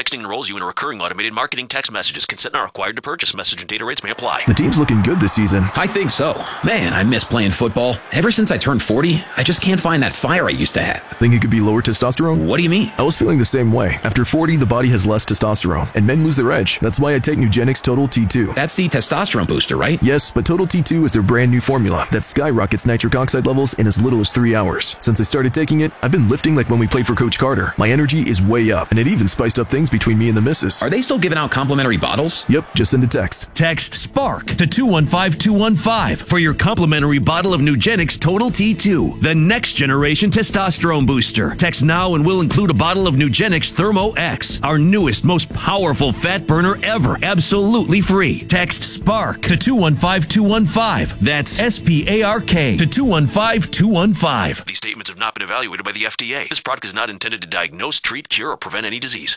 Texting enrolls you in a recurring automated marketing text messages. Consent not required to purchase. Message and data rates may apply. The team's looking good this season. I think so. Man, I miss playing football. Ever since I turned 40, I just can't find that fire I used to have. Think it could be lower testosterone? What do you mean? I was feeling the same way. After 40, the body has less testosterone, and men lose their edge. That's why I take Nugenix Total T2. That's the testosterone booster, right? Yes, but Total T2 is their brand new formula that skyrockets nitric oxide levels in as little as 3 hours. Since I started taking it, I've been lifting like when we played for Coach Carter. My energy is way up, and it even spiced up things between me and the missus. Are they still giving out complimentary bottles? Yep, just send a text. Text SPARK to 215-215 for your complimentary bottle of Nugenix Total T2, the next generation testosterone booster. Text now and we'll include a bottle of Nugenix Thermo X, our newest, most powerful fat burner ever, absolutely free. Text SPARK to 215-215. That's SPARK to 215-215. These statements have not been evaluated by the FDA. This product is not intended to diagnose, treat, cure, or prevent any disease.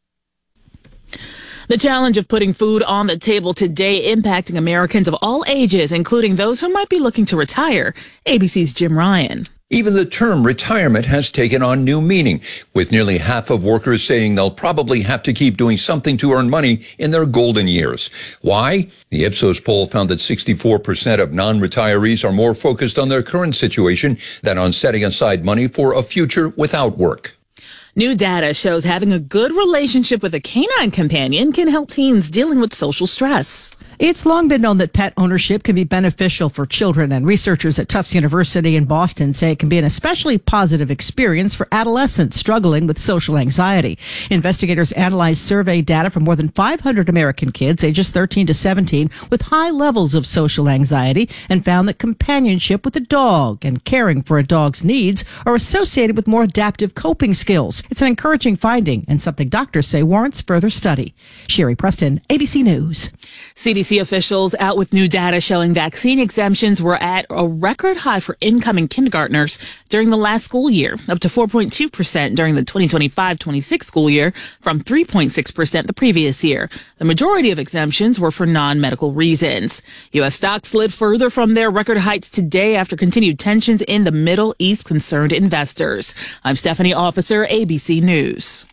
The challenge of putting food on the table today impacting Americans of all ages, including those who might be looking to retire. ABC's Jim Ryan. Even the term retirement has taken on new meaning, with nearly half of workers saying they'll probably have to keep doing something to earn money in their golden years. Why? The Ipsos poll found that 64% of non-retirees are more focused on their current situation than on setting aside money for a future without work. New data shows having a good relationship with a canine companion can help teens dealing with social stress. It's long been known that pet ownership can be beneficial for children, and researchers at Tufts University in Boston say it can be an especially positive experience for adolescents struggling with social anxiety. Investigators analyzed survey data from more than 500 American kids ages 13 to 17 with high levels of social anxiety and found that companionship with a dog and caring for a dog's needs are associated with more adaptive coping skills. It's an encouraging finding and something doctors say warrants further study. Sherry Preston, ABC News. CDC officials out with new data showing vaccine exemptions were at a record high for incoming kindergartners during the last school year, up to 4.2% during the 2025-26 school year from 3.6% the previous year. The majority of exemptions were for non-medical reasons. U.S. stocks slid further from their record heights today after continued tensions in the Middle East concerned investors. I'm Stephanie Officer, ABC News.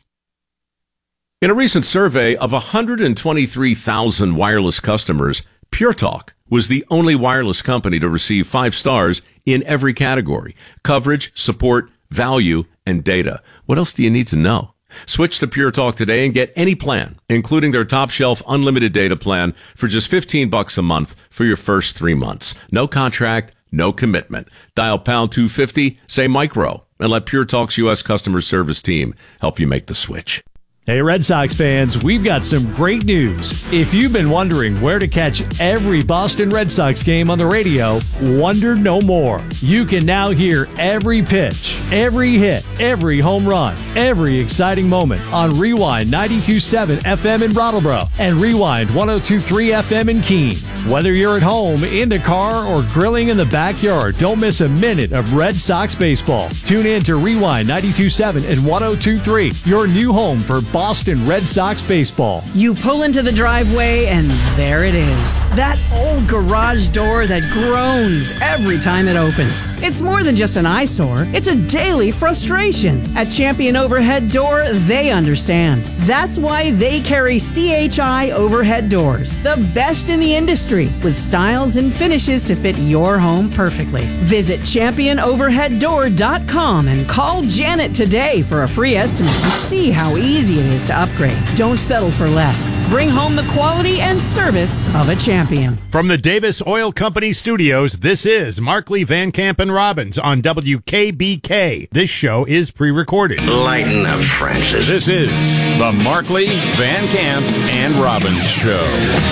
In a recent survey of 123,000 wireless customers, Pure Talk was the only wireless company to receive 5 stars in every category: coverage, support, value, and data. What else do you need to know? Switch to Pure Talk today and get any plan, including their top shelf unlimited data plan for just $15 a month for your first 3 months. No contract, no commitment. Dial pound 250, say micro, and let Pure Talk's U.S. customer service team help you make the switch. Hey, Red Sox fans, we've got some great news. If you've been wondering where to catch every Boston Red Sox game on the radio, wonder no more. You can now hear every pitch, every hit, every home run, every exciting moment on Rewind 92.7 FM in Brattleboro and Rewind 102.3 FM in Keene. Whether you're at home, in the car, or grilling in the backyard, don't miss a minute of Red Sox baseball. Tune in to Rewind 92.7 and 102.3, your new home for Boston Red Sox baseball. You pull into the driveway and there it is. That old garage door that groans every time it opens. It's more than just an eyesore. It's a daily frustration. At Champion Overhead Door, they understand. That's why they carry CHI Overhead Doors, the best in the industry, with styles and finishes to fit your home perfectly. Visit championoverheaddoor.com and call Janet today for a free estimate to see how easy it is to upgrade. Don't settle for less. Bring home the quality and service of a champion. From the Davis Oil Company studios, this is Markley, Van Camp, and Robbins on WKBK. This show is pre-recorded. Lighten up, Francis. This is the Markley, Van Camp, and Robbins Show.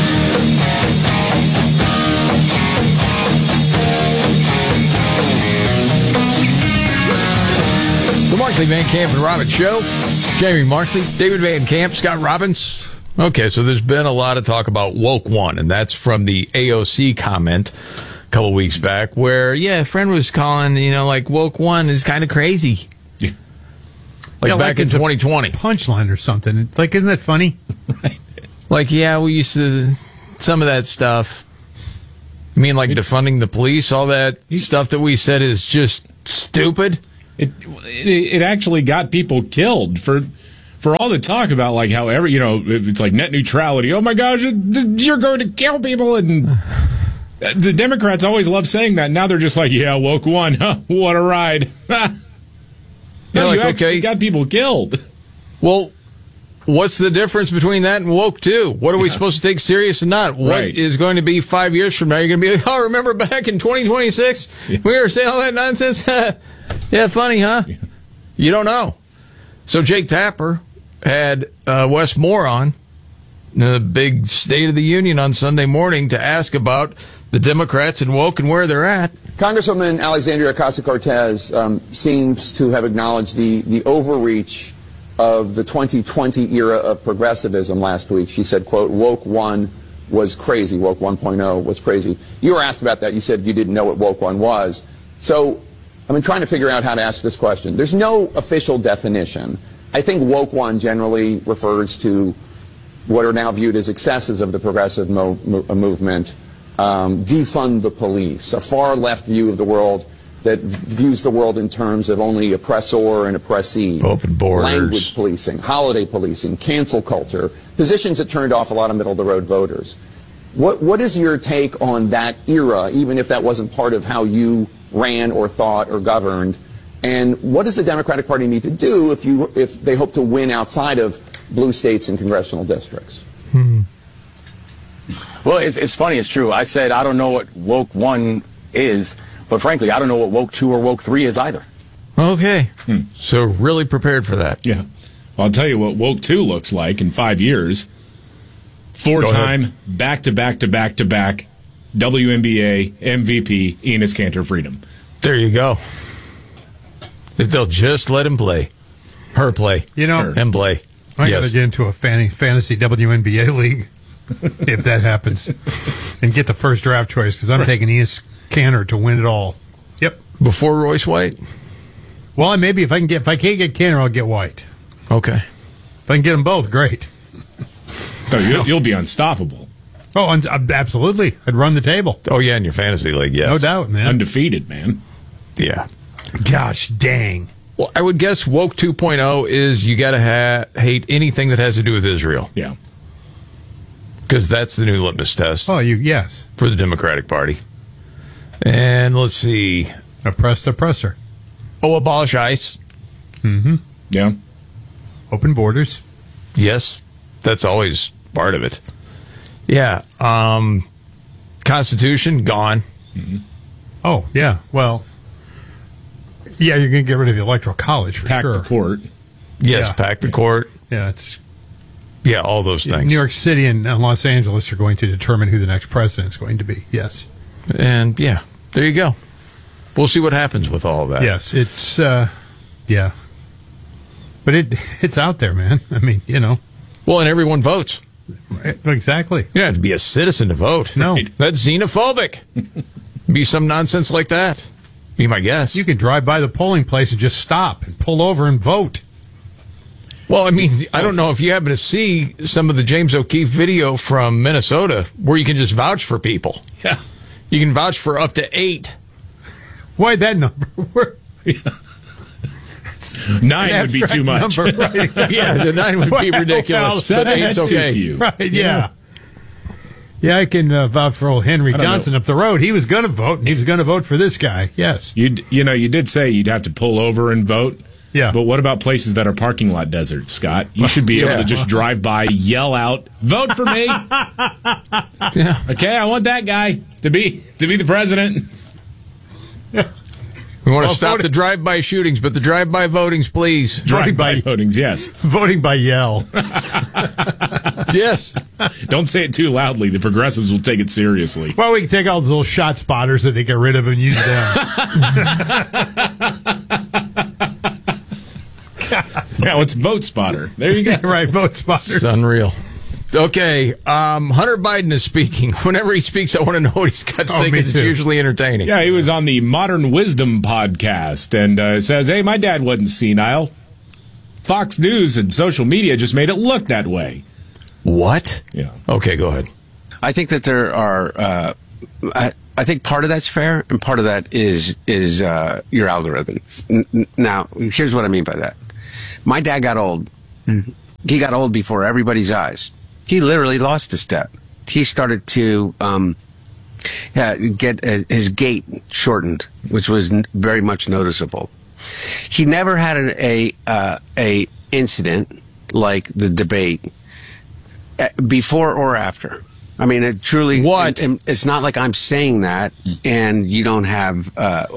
The Markley, Van Camp, and Robbins Show. Jamie Markley, David Van Camp, Scott Robbins. Okay, so there's been a lot of talk about Woke One, and that's from the AOC comment a couple weeks back where, a friend was calling, like Woke One is kind of crazy. Yeah. Like back in 2020. Punchline or something. It's like, isn't that funny? Right. Like, we used to, some of that stuff. I mean, like defunding the police, all that stuff that we said is just stupid. It actually got people killed for for all the talk about like how it's like net neutrality. Oh my gosh, you're going to kill people, and the Democrats always love saying that. Now they're just like, yeah, woke one, huh? What a ride. No, you actually got people killed. Well, what's the difference between that and woke two? What are we supposed to take serious and not? What is going to be 5 years from now? You're going to be like, oh, remember back in 2026? We were saying all that nonsense? Yeah, funny, huh? Yeah. You don't know. So Jake Tapper had Wes Moore on the big State of the Union on Sunday morning to ask about the Democrats and woke and where they're at. Congresswoman Alexandria Ocasio-Cortez seems to have acknowledged the overreach of the 2020 era of progressivism last week. She said, quote, woke 1 was crazy. Woke 1.0 was crazy. You were asked about that. You said you didn't know what woke 1 was. So I've been trying to figure out how to ask this question. There's no official definition. I think woke 1 generally refers to what are now viewed as excesses of the progressive movement. Defund the police, a far left view of the world that views the world in terms of only oppressor and oppressee. Open borders. Language policing, holiday policing, cancel culture, positions that turned off a lot of middle-of-the-road voters. What is your take on that era, even if that wasn't part of how you ran or thought or governed? And what does the Democratic Party need to do if they hope to win outside of blue states and congressional districts? Well, it's funny. It's true. I said I don't know what woke 1 is, but frankly, I don't know what woke 2 or woke 3 is either. Okay. So really prepared for that. Yeah. Well, I'll tell you what woke 2 looks like in 5 years. 4-time, back-to-back-to-back-to-back WNBA MVP Enes Kanter Freedom. There you go. If they'll just let him play. Her play. And play. I got to get into a fantasy WNBA league if that happens. And get the first draft choice because I'm taking Enes Kanter to win it all. Yep. Before Royce White? Well, maybe if I can't get Kanter, I'll get White. Okay. If I can get them both, great. So you'll be unstoppable. Oh, absolutely. I'd run the table. Oh, yeah, in your fantasy league, yes. No doubt, man. Undefeated, man. Yeah. Gosh dang. Well, I would guess woke 2.0 is you got to hate anything that has to do with Israel. Yeah. Because that's the new litmus test. Oh, yes. For the Democratic Party. And let's see. Oppress the oppressor. Oh, abolish ICE. Mm-hmm. Yeah. Open borders. Yes. That's always part of it. Yeah. Constitution, gone. Mm-hmm. Oh, yeah. Well, yeah, you're going to get rid of the Electoral College for sure. Pack the court. Yes, pack the court. Yeah, Yeah, all those things. New York City and Los Angeles are going to determine who the next president is going to be. Yes. And, yeah, there you go. We'll see what happens with all of that. Yes, it's, yeah. But it's out there, man. I mean, Well, and everyone votes. Exactly. You don't have to be a citizen to vote. No. That's xenophobic. Be some nonsense like that. Be my guess. You can drive by the polling place and just stop and pull over and vote. Well, I mean, I don't know if you happen to see some of the James O'Keefe video from Minnesota where you can just vouch for people. Yeah. You can vouch for up to 8. Why'd that number? 9 would be too much. Number, right, exactly. Yeah, the 9 would be ridiculous. Well, but 8's okay. Too few. Right, yeah. Yeah, I can vouch for old Henry Johnson up the road. He was going to vote, and he was going to vote for this guy. Yes. You did say you'd have to pull over and vote. Yeah. But what about places that are parking lot deserts, Scott? You should be able to just drive by, yell out, vote for me. Yeah. Okay, I want that guy to be the president. Yeah. We want to stop the drive-by shootings, but the drive-by votings, please. Drive-by votings, yes. Voting by yell. Yes. Don't say it too loudly. The progressives will take it seriously. Well, we can take all those little shot spotters that they get rid of and use them. Yeah, it's Vote Spotter. There you go. Right, Vote Spotter. It's unreal. Okay, Hunter Biden is speaking. Whenever he speaks, I want to know what he's got to say because it's usually entertaining. Yeah, he was on the Modern Wisdom podcast and says, hey, my dad wasn't senile. Fox News and social media just made it look that way. What? Yeah. Okay, go ahead. I think that there are... I think part of that's fair, and part of that is your algorithm. Now, here's what I mean by that. My dad got old He got old before everybody's eyes. He literally lost a step. He started to get his gait shortened, which was very much noticeable. He never had a incident like the debate before or after. I mean, it truly. What? It's not like I'm saying that, and you don't have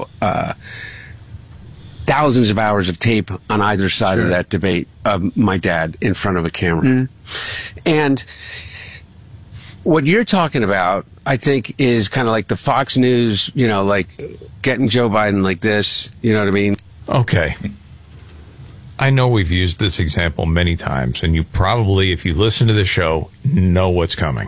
thousands of hours of tape on either side of that debate of my dad in front of a camera. And what you're talking about, I think, is kind of like the Fox News, like getting Joe Biden like this. You know what I mean? Okay. I know we've used this example many times, and you probably, if you listen to the show, know what's coming.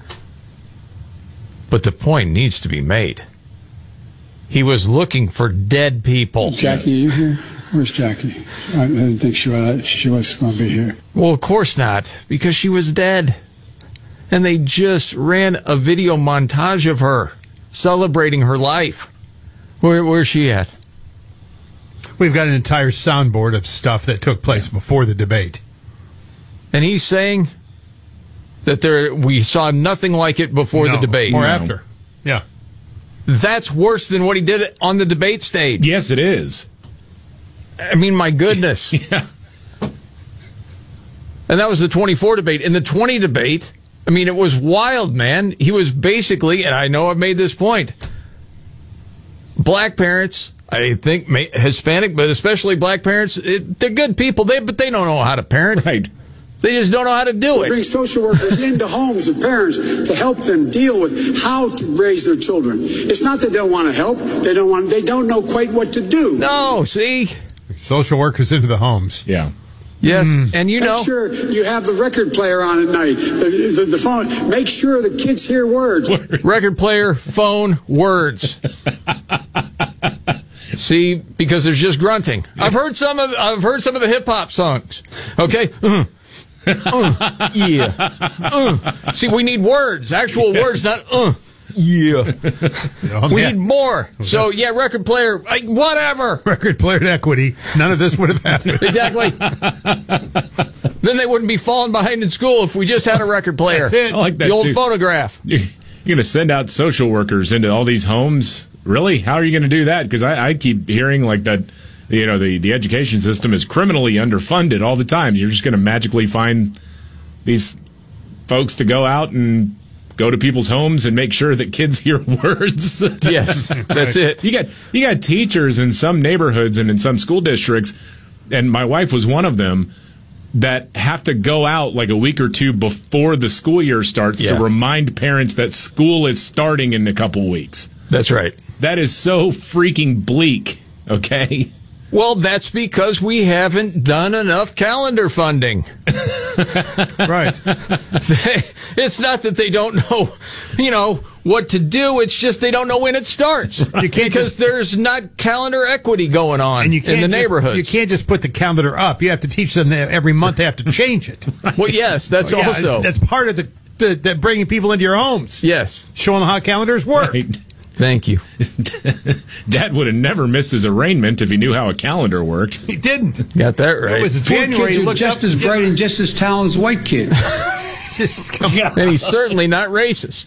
But the point needs to be made. He was looking for dead people. Jackie, are you here? Where's Jackie? I didn't think she was going to be here. Well, of course not, because she was dead. And they just ran a video montage of her celebrating her life. Where's she at? We've got an entire soundboard of stuff that took place before the debate. And he's saying that we saw nothing like it before the debate. Or after. Yeah. That's worse than what he did on the debate stage. Yes, it is. I mean, my goodness. Yeah. And that was the 24 debate. In the 20 debate, I mean, it was wild, man. He was basically, and I know I've made this point, black parents, I think Hispanic, but especially black parents, they're good people, but they don't know how to parent. Right. They just don't know how to do it. Bring social workers into homes of parents to help them deal with how to raise their children. It's not that they don't want to help. They don't know quite what to do. No, see? Social workers into the homes. Yeah. Yes, and Make sure you have the record player on at night, the phone. Make sure the kids hear words. Record player, phone, words. See, because there's just grunting. I've heard some of the hip hop songs. Okay. Yeah. See, we need words, actual words, not yeah. We need more. So, yeah, record player, whatever. Record player equity. None of this would have happened. Exactly. Then they wouldn't be falling behind in school if we just had a record player. That's it. I like that, the old too. phonograph. You're going to send out social workers into all these homes? Really? How are you going to do that? Because I keep hearing like that, the education system is criminally underfunded all the time. You're just going to magically find these folks to go out and go to people's homes and make sure that kids hear words. Yes, that's it. You got teachers in some neighborhoods and in some school districts, and my wife was one of them, that have to go out like a week or two before the school year starts to remind parents that school is starting in a couple weeks. That's right. That is so freaking bleak, okay? Well, that's because we haven't done enough calendar funding. Right. It's not that they don't know, what to do. It's just they don't know when it starts. Because there's not calendar equity going on in the neighborhoods. You can't just put the calendar up. You have to teach them that every month they have to change it. Well, yes, that's also. That's part of the bringing people into your homes. Yes. Showing them how calendars work. Right. Thank you. Dad would have never missed his arraignment if he knew how a calendar worked. He didn't. Got that right. It was January. Poor kids are just as bright and just as talented as white kids. And he's certainly not racist.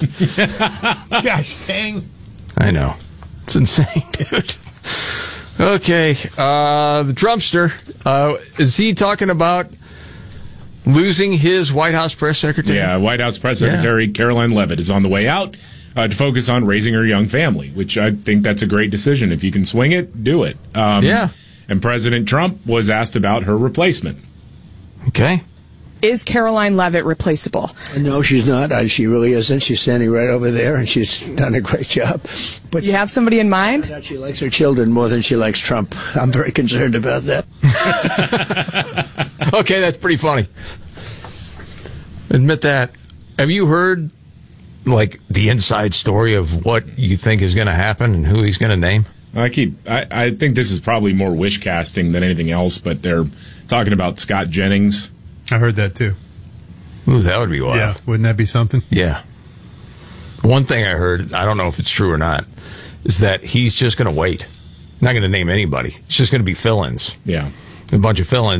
Gosh dang. I know. It's insane, dude. Okay. The Trumpster, is he talking about losing his White House press secretary? Yeah, White House press secretary Caroline Leavitt is on the way out to focus on raising her young family, which I think that's a great decision. If you can swing it, do it. And President Trump was asked about her replacement. Okay. Is Caroline Leavitt replaceable? No, she's not. She really isn't. She's standing right over there, and she's done a great job. But you have somebody in mind? She likes her children more than she likes Trump. I'm very concerned about that. Okay, that's pretty funny. Admit that. Have you heard, the inside story of what you think is going to happen and who he's going to name? I think this is probably more wish casting than anything else, but they're talking about Scott Jennings. I heard that too. Ooh, that would be wild. Yeah, wouldn't that be something? Yeah. One thing I heard, I don't know if it's true or not, is that he's just going to wait. Not going to name anybody. It's just going to be fill-ins. Yeah. A bunch of fill-ins,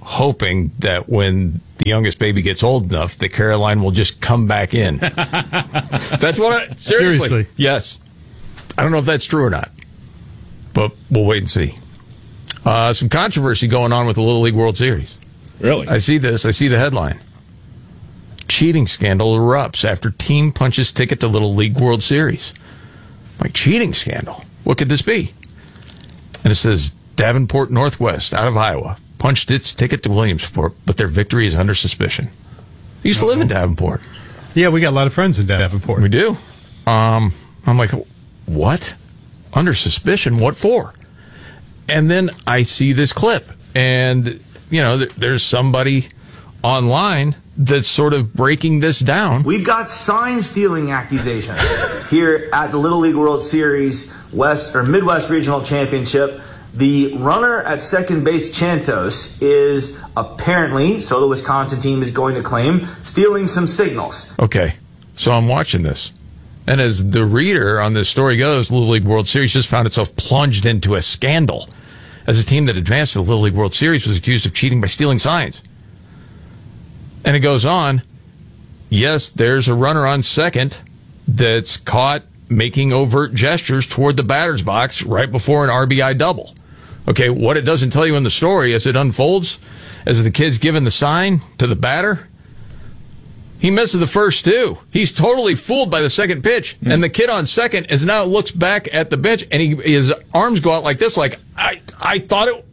hoping that when the youngest baby gets old enough, that Caroline will just come back in. That's what seriously. Yes. I don't know if that's true or not, but we'll wait and see. Some controversy going on with the Little League World Series. Really? I see this. I see the headline. Cheating scandal erupts after team punches ticket to Little League World Series. Like, cheating scandal? What could this be? And it says, Davenport Northwest, out of Iowa, punched its ticket to Williamsport, but their victory is under suspicion. I used to live in Davenport. Yeah, we got a lot of friends in Davenport. We do. I'm like, what? Under suspicion? What for? And then I see this clip, and, there's somebody online that's sort of breaking this down. We've got sign stealing accusations here at the Little League World Series Midwest Regional Championship. The runner at second base, Chantos, is apparently, so the Wisconsin team is going to claim, stealing some signals. Okay, so I'm watching this. And as the reader on this story goes, Little League World Series just found itself plunged into a scandal as a team that advanced to the Little League World Series was accused of cheating by stealing signs. And it goes on, yes, there's a runner on second that's caught making overt gestures toward the batter's box right before an RBI double. Okay, what it doesn't tell you in the story as it unfolds, as the kid's giving the sign to the batter, he misses the first two. He's totally fooled by the second pitch. And the kid on second is now looks back at the bench, and his arms go out like this, like, I thought it...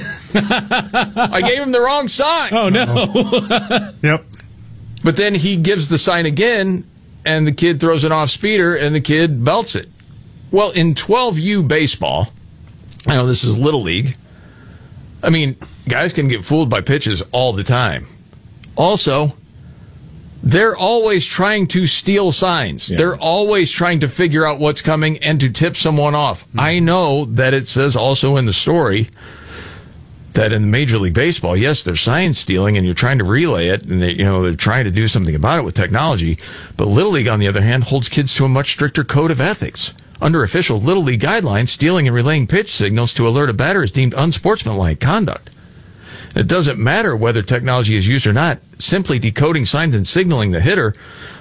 I gave him the wrong sign. Oh, no. Yep. But then he gives the sign again, and the kid throws an off-speeder, and the kid belts it. Well, in 12U baseball, I know this is Little League. I mean, guys can get fooled by pitches all the time. Also, they're always trying to steal signs. Yeah. They're always trying to figure out what's coming and to tip someone off. Mm-hmm. I know that it says also in the story that in Major League Baseball, yes, they're sign stealing and you're trying to relay it, and they're trying to do something about it with technology. But Little League, on the other hand, holds kids to a much stricter code of ethics. Under official Little League guidelines, stealing and relaying pitch signals to alert a batter is deemed unsportsmanlike conduct. It doesn't matter whether technology is used or not. Simply decoding signs and signaling the hitter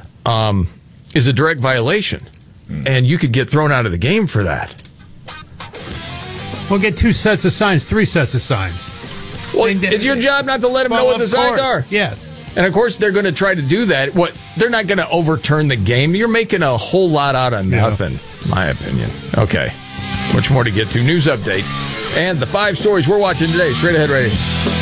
is a direct violation. And you could get thrown out of the game for that. We'll get 2 sets of signs, 3 sets of signs. Well, it's your job not to let them know what the signs are. Yes. And, of course, they're going to try to do that. They're not going to overturn the game. You're making a whole lot out of nothing, in my opinion. Okay. Much more to get to. News update. And the 5 stories we're watching today. Straight Ahead Radio.